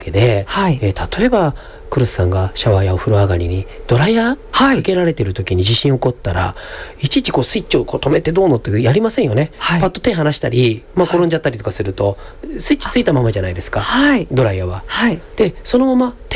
けで、 はい。 例えばクルスさんがシャワーやお風呂上がりにドライヤーはい。 かけられてる時に地震起こったら、いちいちこうスイッチをこう止めてどうのってやりませんよね。 はい。 パッと手離したり、 はい転んじゃったりとかするとスイッチついたままじゃないですか、 はい。 ドライヤーは。 はい。 でそのまま手